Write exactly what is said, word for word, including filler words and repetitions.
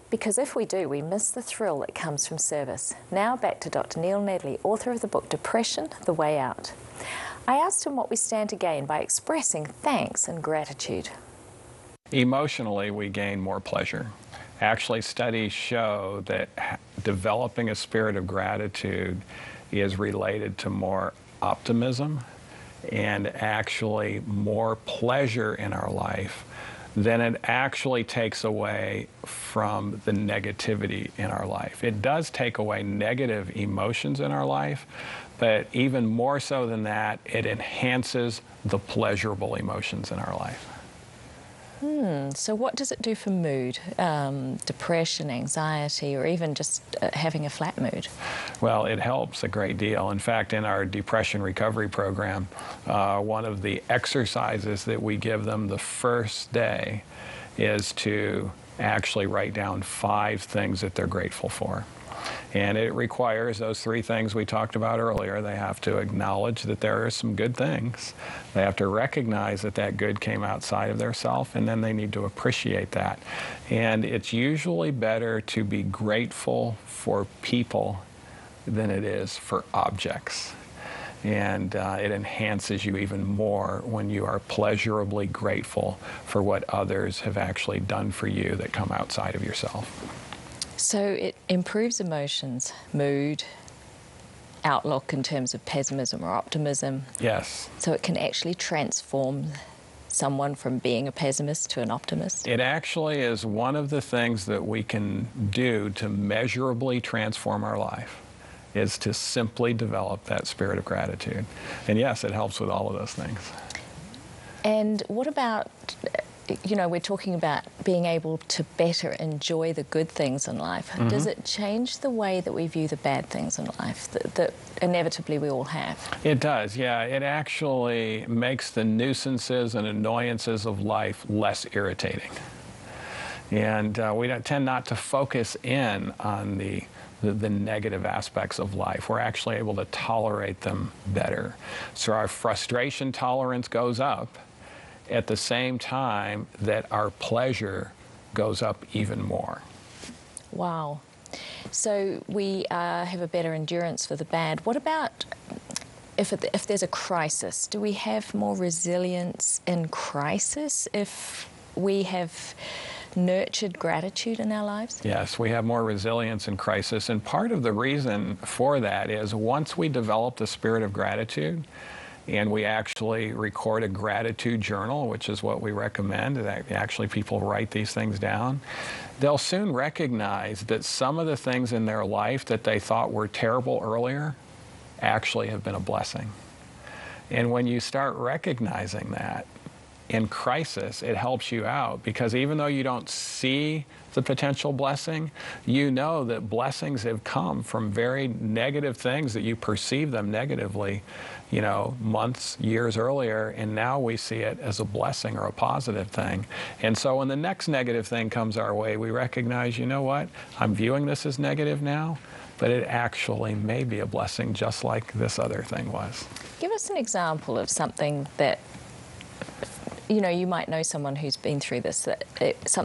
Because if we do, we miss the thrill that comes from service. Now back to Doctor Neil Nedley, author of the book Depression, The Way Out. I asked him what we stand to gain by expressing thanks and gratitude. Emotionally, we gain more pleasure. Actually, studies show that developing a spirit of gratitude is related to more optimism and actually more pleasure in our life than it actually takes away from the negativity in our life. It does take away negative emotions in our life, but even more so than that, it enhances the pleasurable emotions in our life. Hmm. So what does it do for mood, um, depression, anxiety, or even just uh, having a flat mood? Well, it helps a great deal. In fact, in our depression recovery program, uh, one of the exercises that we give them the first day is to actually write down five things that they're grateful for. And it requires those three things we talked about earlier. They have to acknowledge that there are some good things. They have to recognize that that good came outside of their self, and then they need to appreciate that. And it's usually better to be grateful for people than it is for objects. And uh, it enhances you even more when you are pleasurably grateful for what others have actually done for you that come outside of yourself. So it improves emotions, mood, outlook in terms of pessimism or optimism. Yes. So it can actually transform someone from being a pessimist to an optimist. It actually is one of the things that we can do to measurably transform our life, is to simply develop that spirit of gratitude. And yes, it helps with all of those things. And what about, you know, we're talking about being able to better enjoy the good things in life. Mm-hmm. Does it change the way that we view the bad things in life that, that inevitably we all have? It does, yeah. It actually makes the nuisances and annoyances of life less irritating. And uh, we don't, tend not to focus in on the, the, the negative aspects of life. We're actually able to tolerate them better. So our frustration tolerance goes up at the same time that our pleasure goes up even more. Wow. So we uh, have a better endurance for the bad. What about if, it, if there's a crisis? Do we have more resilience in crisis if we have nurtured gratitude in our lives? Yes, we have more resilience in crisis. And part of the reason for that is once we develop the spirit of gratitude, and we actually record a gratitude journal, which is what we recommend, that actually people write these things down, they'll soon recognize that some of the things in their life that they thought were terrible earlier actually have been a blessing. And when you start recognizing that in crisis, it helps you out, because even though you don't see the potential blessing, you know that blessings have come from very negative things that you perceive them negatively, you know, months, years earlier, and now we see it as a blessing or a positive thing. And so when the next negative thing comes our way, we recognize, you know what, I'm viewing this as negative now, but it actually may be a blessing just like this other thing was. Give us an example of something that, you know, you might know someone who's been through this, that it, something